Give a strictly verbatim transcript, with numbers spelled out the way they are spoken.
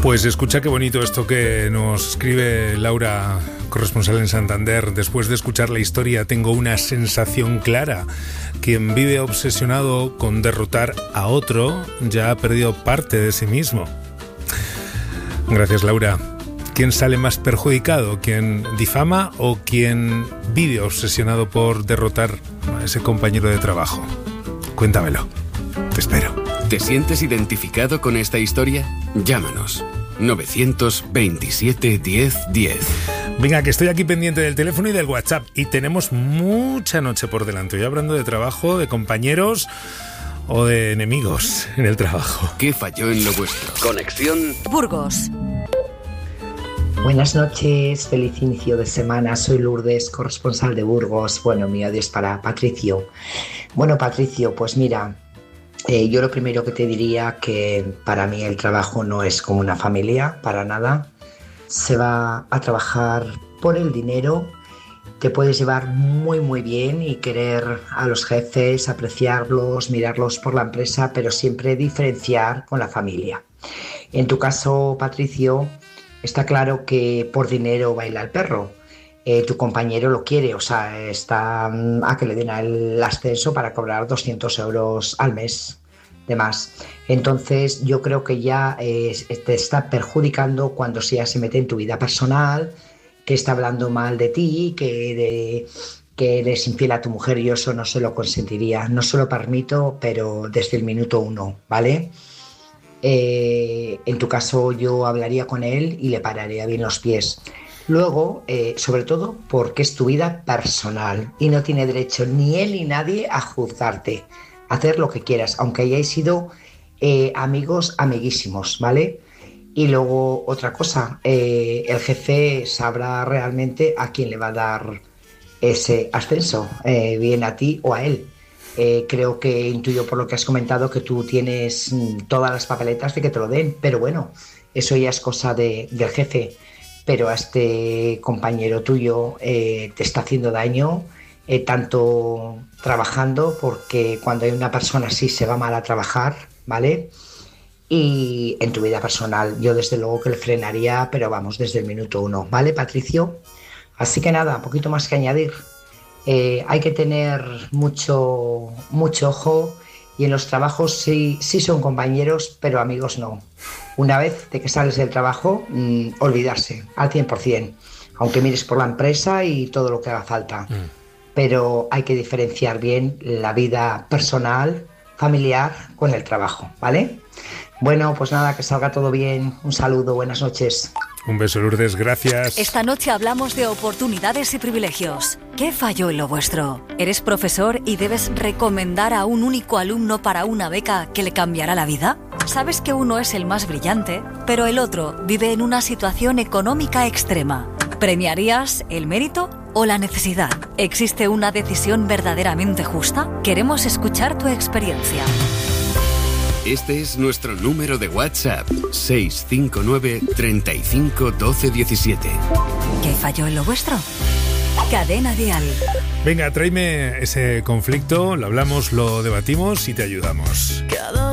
Pues escucha qué bonito esto que nos escribe Laura, corresponsal en Santander. Después de escuchar la historia, tengo una sensación clara. Quien vive obsesionado con derrotar a otro ya ha perdido parte de sí mismo. Gracias, Laura. ¿Quién sale más perjudicado? ¿Quién difama o quien vive obsesionado por derrotar a ese compañero de trabajo? Cuéntamelo. Te espero. ¿Te sientes identificado con esta historia? Llámanos. novecientos veintisiete diez diez. Venga, que estoy aquí pendiente del teléfono y del WhatsApp. Y tenemos mucha noche por delante. Hoy hablando de trabajo, de compañeros o de enemigos en el trabajo. ¿Qué falló en lo vuestro? Conexión Burgos. Buenas noches, feliz inicio de semana. Soy Lourdes, corresponsal de Burgos. Bueno, mi audio es para Patricio. Bueno, Patricio, pues mira, eh, yo lo primero que te diría que para mí el trabajo no es como una familia, para nada. Se va a trabajar por el dinero, te puedes llevar muy muy bien y querer a los jefes, apreciarlos, mirarlos por la empresa, pero siempre diferenciar con la familia. En tu caso, Patricio, está claro que por dinero baila el perro. Eh, tu compañero lo quiere, o sea, está a que le den el ascenso para cobrar doscientos euros al mes de más. Entonces yo creo que ya eh, te está perjudicando cuando ya se mete en tu vida personal, que está hablando mal de ti, que, de, que eres infiel a tu mujer. Yo eso no se lo consentiría, no se lo permito, pero desde el minuto uno, ¿vale? Eh, en tu caso yo hablaría con él y le pararía bien los pies. Luego, eh, sobre todo porque es tu vida personal y no tiene derecho ni él ni nadie a juzgarte, a hacer lo que quieras, aunque hayáis sido eh, amigos amiguísimos, ¿vale? Y luego otra cosa, eh, el jefe sabrá realmente a quién le va a dar ese ascenso, eh, bien a ti o a él. Eh, creo que intuyo por lo que has comentado que tú tienes mm, todas las papeletas de que te lo den, pero bueno, eso ya es cosa de, del jefe. Pero a este compañero tuyo eh, te está haciendo daño, eh, tanto trabajando, porque cuando hay una persona así se va mal a trabajar, ¿vale? Y en tu vida personal, yo desde luego que le frenaría, pero vamos, desde el minuto uno, ¿vale, Patricio? Así que nada, poquito más que añadir. Eh, hay que tener mucho, mucho ojo, y en los trabajos sí, sí son compañeros, pero amigos no. Una vez de que sales del trabajo, mmm, olvidarse al cien por ciento, aunque mires por la empresa y todo lo que haga falta. Mm. Pero hay que diferenciar bien la vida personal, familiar, con el trabajo, ¿vale? Bueno, pues nada, que salga todo bien. Un saludo, buenas noches. Un beso, Lourdes, gracias. Esta noche hablamos de oportunidades y privilegios. ¿Qué falló en lo vuestro? ¿Eres profesor y debes recomendar a un único alumno para una beca que le cambiará la vida? Sabes que uno es el más brillante, pero el otro vive en una situación económica extrema. ¿Premiarías el mérito o la necesidad? ¿Existe una decisión verdaderamente justa? Queremos escuchar tu experiencia. Este es nuestro número de WhatsApp, seis cinco nueve, treinta y cinco, doce diecisiete. ¿Qué falló en lo vuestro? Cadena Dial. Venga, tráeme ese conflicto, lo hablamos, lo debatimos y te ayudamos.